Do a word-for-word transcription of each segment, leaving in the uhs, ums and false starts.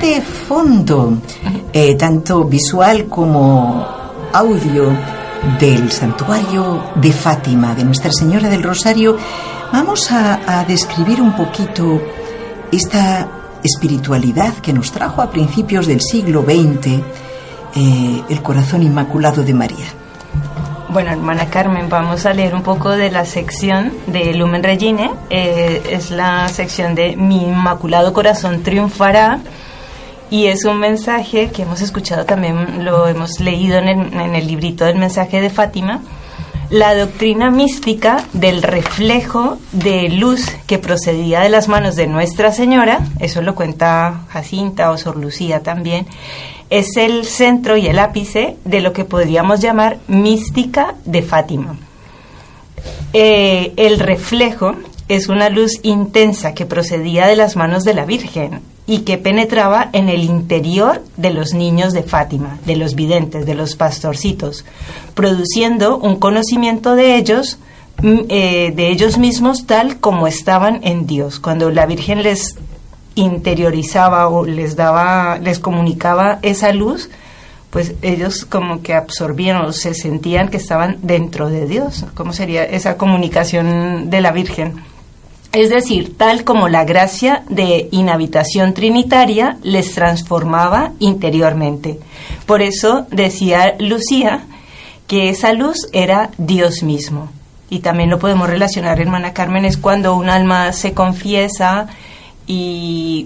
ese fondo, eh, tanto visual como audio, del santuario de Fátima, de Nuestra Señora del Rosario, vamos a, a describir un poquito esta espiritualidad que nos trajo a principios del siglo veinte eh, el corazón inmaculado de María. Bueno, hermana Carmen, vamos a leer un poco de la sección de Lumen Regine. Eh, es la sección de Mi Inmaculado Corazón Triunfará, y es un mensaje que hemos escuchado también, lo hemos leído en el, en el librito del mensaje de Fátima, la doctrina mística del reflejo de luz que procedía de las manos de Nuestra Señora. Eso lo cuenta Jacinta o Sor Lucía también. Es el centro y el ápice de lo que podríamos llamar mística de Fátima. Eh, el reflejo es una luz intensa que procedía de las manos de la Virgen y que penetraba en el interior de los niños de Fátima, de los videntes, de los pastorcitos, produciendo un conocimiento de ellos, eh, de ellos mismos tal como estaban en Dios. Cuando la Virgen les interiorizaba o les daba, les comunicaba esa luz, pues ellos como que absorbían o se sentían que estaban dentro de Dios. ¿Cómo sería esa comunicación de la Virgen? Es decir, tal como la gracia de inhabitación trinitaria les transformaba interiormente. Por eso decía Lucía que esa luz era Dios mismo. Y también lo podemos relacionar, hermana Carmen, es cuando un alma se confiesa y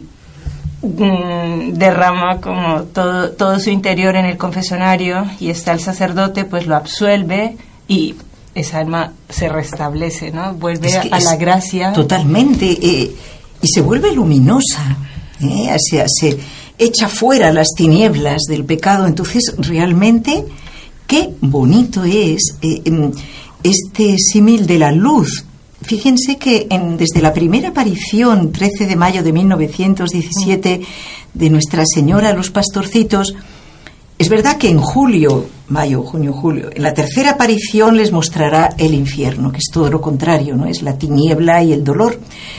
mm, derrama como todo, todo su interior en el confesionario, y está el sacerdote, pues lo absuelve y esa alma se restablece, ¿no? Vuelve es que a la gracia. Totalmente, eh, y se vuelve luminosa, ¿eh? se, se echa fuera las tinieblas del pecado. Entonces, realmente, qué bonito es eh, este símil de la luz. Fíjense que en, desde la primera aparición, trece de mayo de mil novecientos diecisiete, de Nuestra Señora a los pastorcitos, es verdad que en julio, mayo, junio, julio, en la tercera aparición les mostrará el infierno, que es todo lo contrario, ¿no? Es la tiniebla y el dolor.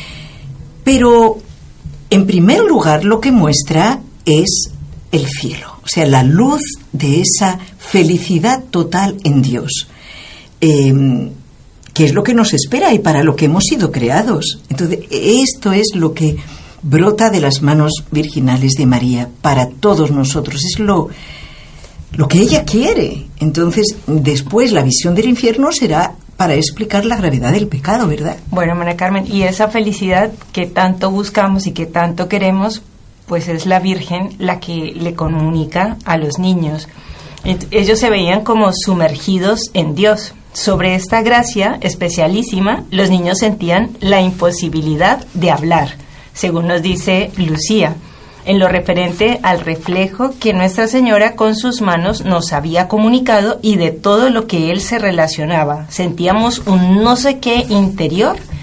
Pero, en primer lugar, lo que muestra es el cielo, o sea, la luz de esa felicidad total en Dios, eh, que es lo que nos espera y para lo que hemos sido creados. Entonces, esto es lo que brota de las manos virginales de María para todos nosotros, es lo... lo que ella quiere. Entonces, después la visión del infierno será para explicar la gravedad del pecado, ¿verdad? Bueno, hermana Carmen, y esa felicidad que tanto buscamos y que tanto queremos, pues es la Virgen la que le comunica a los niños. Ellos se veían como sumergidos en Dios. Sobre esta gracia especialísima, los niños sentían la imposibilidad de hablar, según nos dice Lucía, en lo referente al reflejo que Nuestra Señora con sus manos nos había comunicado y de todo lo que Él se relacionaba. Sentíamos un no sé qué interior